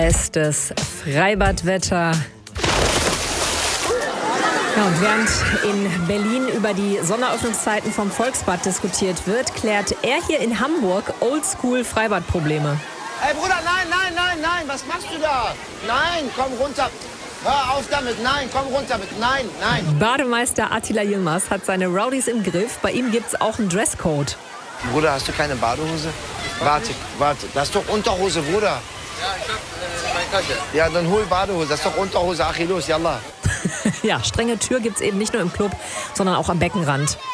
Bestes Freibadwetter. Ja, und während in Berlin über die Sonderöffnungszeiten vom Volksbad diskutiert wird, klärt er hier in Hamburg Oldschool-Freibadprobleme. Ey Bruder, nein, was machst du da? Nein, komm runter. Hör auf damit, nein, komm runter mit, nein. Bademeister Attila Yilmaz hat seine Rowdies im Griff. Bei ihm gibt's auch einen Dresscode. Bruder, hast du keine Badehose? Warte, das ist doch Unterhose, Bruder. Ja, ich hab meine Tasche. Ja, dann hol Badehose, das ist doch Unterhose, Achilles, yallah. Ja, strenge Tür gibt's eben nicht nur im Club, sondern auch am Beckenrand.